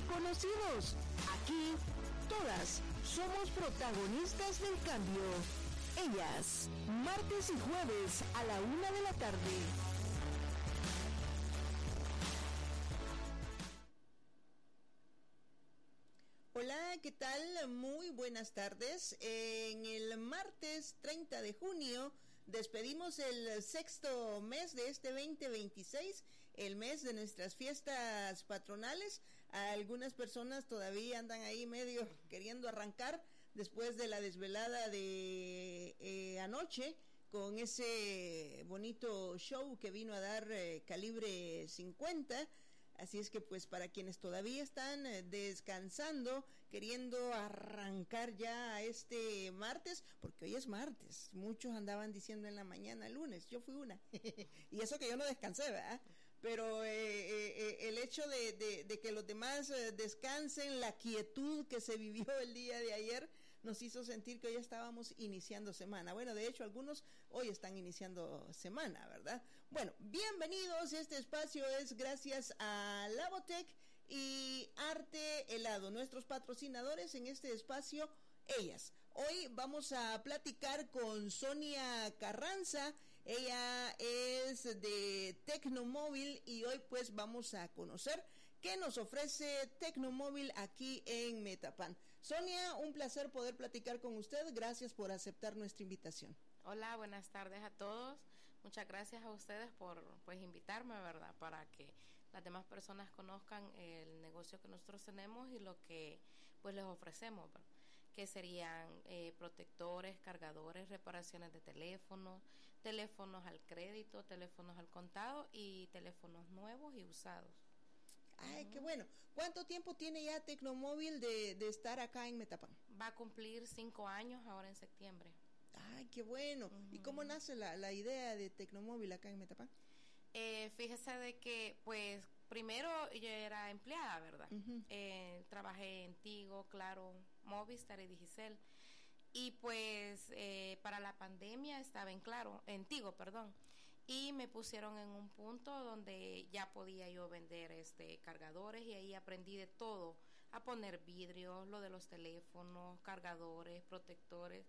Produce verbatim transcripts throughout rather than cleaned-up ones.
conocidos. Aquí, todas somos protagonistas del cambio. Ellas, martes y jueves a la una de la tarde. Hola, ¿qué tal? Muy buenas tardes. En el martes treinta de junio despedimos el sexto mes de este veinte veintiséis, el mes de nuestras fiestas patronales. Algunas personas todavía andan ahí medio queriendo arrancar después de la desvelada de eh, anoche, con ese bonito show que vino a dar eh, Calibre cincuenta. Así es que pues para quienes todavía están descansando, queriendo arrancar ya este martes, porque hoy es martes, muchos andaban diciendo en la mañana lunes, yo fui una, y eso que yo no descansé, ¿verdad? Pero eh, eh, el hecho de, de, de que los demás eh, descansen, la quietud que se vivió el día de ayer, nos hizo sentir que hoy estábamos iniciando semana. Bueno, de hecho, algunos hoy están iniciando semana, ¿verdad? Bueno, bienvenidos. Este espacio es gracias a Labotec y Arte Helado, nuestros patrocinadores en este espacio. Ellas. Hoy vamos a platicar con Sonia Carranza. Ella es de Tecnomóvil y hoy pues vamos a conocer qué nos ofrece Tecnomóvil aquí en Metapan. Sonia, un placer poder platicar con usted. Gracias por aceptar nuestra invitación. Hola, buenas tardes a todos. Muchas gracias a ustedes por pues invitarme, ¿verdad? Para que las demás personas conozcan el negocio que nosotros tenemos y lo que pues les ofrecemos, ¿verdad? Que serían eh, protectores, cargadores, reparaciones de teléfonos, teléfonos al crédito, teléfonos al contado y teléfonos nuevos y usados. Ay, uh-huh. Qué bueno. ¿Cuánto tiempo tiene ya Tecnomóvil de, de estar acá en Metapan? Va a cumplir cinco años ahora en septiembre. Ay, qué bueno. Uh-huh. ¿Y cómo nace la, la idea de Tecnomóvil acá en Metapan? Eh, fíjese de que, pues, primero yo era empleada, ¿verdad? Uh-huh. Eh, trabajé en Tigo, Claro, Movistar y Digicel. Y pues, eh, para la pandemia estaba en Claro, en Tigo, perdón. Y me pusieron en un punto donde ya podía yo vender este cargadores y ahí aprendí de todo, a poner vidrios, lo de los teléfonos, cargadores, protectores.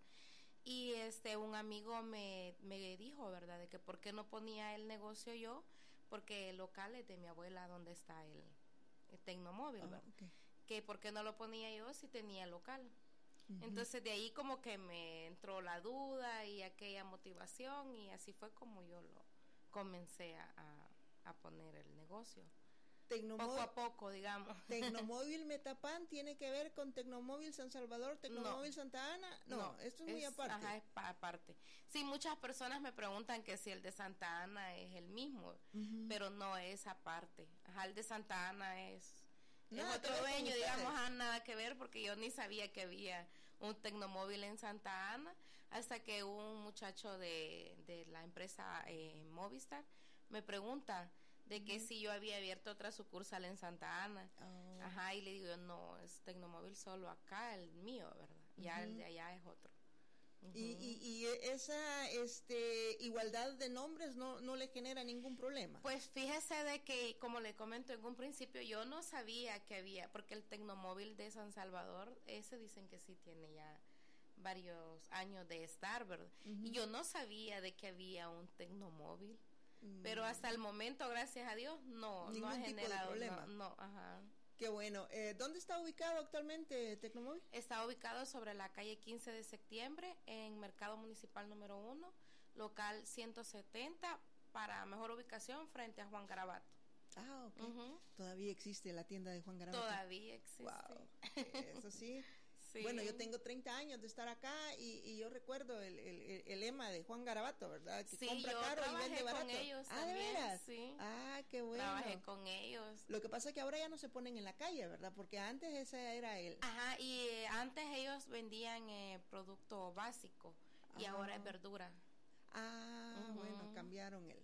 Y este un amigo me, me dijo, ¿verdad?, de que por qué no ponía el negocio yo, porque el local es de mi abuela donde está el, el Tecnomóvil, ¿verdad? Oh, okay. Que por qué no lo ponía yo si tenía el local. Uh-huh. Entonces de ahí como que me entró la duda y aquella motivación y así fue como yo lo comencé a, a, a poner el negocio. Tecnomóvil, poco a poco, digamos. Tecnomóvil Metapan tiene que ver con Tecnomóvil San Salvador, Tecnomóvil no, Santa Ana. No, no, esto es, es muy aparte. Ajá, es pa- aparte. Sí, muchas personas me preguntan que si el de Santa Ana es el mismo, uh-huh. pero no es aparte. Ajá, el de Santa Ana es, es otro dueño, digamos, ajá, nada que ver, porque yo ni sabía que había un Tecnomóvil en Santa Ana, hasta que un muchacho de, de la empresa eh, Movistar me pregunta de que uh-huh. si yo había abierto otra sucursal en Santa Ana. Oh. Ajá, y le digo, no, es Tecnomóvil solo acá, el mío, ¿verdad? Ya uh-huh. el de allá es otro. Uh-huh. Y, y, y esa este igualdad de nombres no, no le genera ningún problema. Pues fíjese de que, como le comento en un principio, yo no sabía que había, porque el Tecnomóvil de San Salvador, ese dicen que sí tiene ya varios años de estar, ¿verdad? Uh-huh. Y yo no sabía de que había un Tecnomóvil. Pero hasta el momento, gracias a Dios, no, ningún no ha generado problema. No, no, ajá. Qué bueno. Eh, ¿Dónde está ubicado actualmente Tecnomóvil? Está ubicado sobre la calle quince de septiembre, en Mercado Municipal número uno, local ciento setenta, para mejor ubicación, frente a Juan Garabato. Ah, ok. Uh-huh. Todavía existe la tienda de Juan Garabato. Todavía existe. Wow. Eso sí. Sí. Bueno, yo tengo treinta años de estar acá y, y yo recuerdo el, el, el lema de Juan Garabato, ¿verdad? Que sí, compra yo caro y vende barato. Con ellos ah, también, ¿de veras? Sí. Ah, qué bueno. Trabajé con ellos. Lo que pasa es que ahora ya no se ponen en la calle, ¿verdad? Porque antes ese era el... Ajá, y eh, antes ellos vendían eh, producto básico y ah. ahora es verdura. Ah, uh-huh. Bueno, cambiaron el...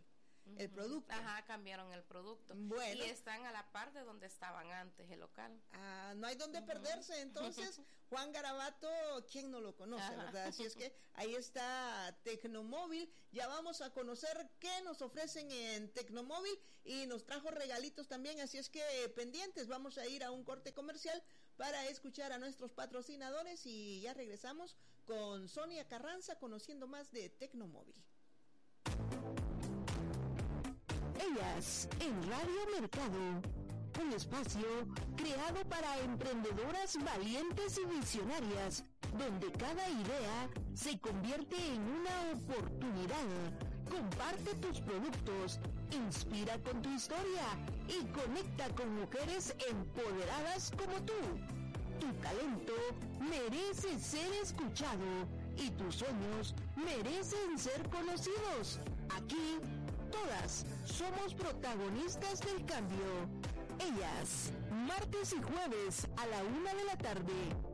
uh-huh. el producto. Ajá, cambiaron el producto. Bueno. Y están a la par de donde estaban antes, el local. Ah, no hay donde uh-huh. perderse, entonces, Juan Garabato, ¿quién no lo conoce, Ajá. verdad? Así es que ahí está Tecnomóvil, ya vamos a conocer qué nos ofrecen en Tecnomóvil y nos trajo regalitos también, así es que pendientes, vamos a ir a un corte comercial para escuchar a nuestros patrocinadores y ya regresamos con Sonia Carranza conociendo más de Tecnomóvil. Ellas en Radio Mercado, un espacio creado para emprendedoras valientes y visionarias, donde cada idea se convierte en una oportunidad. Comparte tus productos, inspira con tu historia y conecta con mujeres empoderadas como tú. Tu talento merece ser escuchado y tus sueños merecen ser conocidos. Aquí, todas somos protagonistas del cambio. Ellas, martes y jueves a la una de la tarde.